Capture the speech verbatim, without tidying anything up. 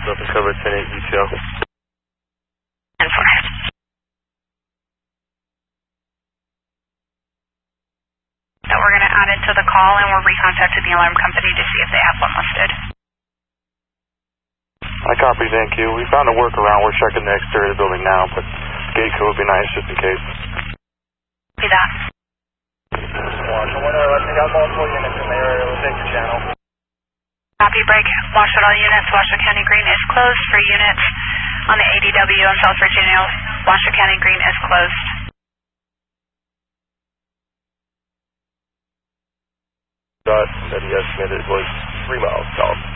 Nothing covered, ten eight detail. ten four. So we're going to add it to the call and we're recontacting the alarm company to see if they have one listed. I copy, thank you. We found a workaround. We're checking the exterior of the building now, but gate code would be nice just in case. See that. Watch the window, let's got multiple units in the area. We'll take your channel. Copy break. Washington all units. Washoe County Green is closed for units on the A D W in South Virginia. Washoe County Green is closed. Dot that he estimated was three miles south.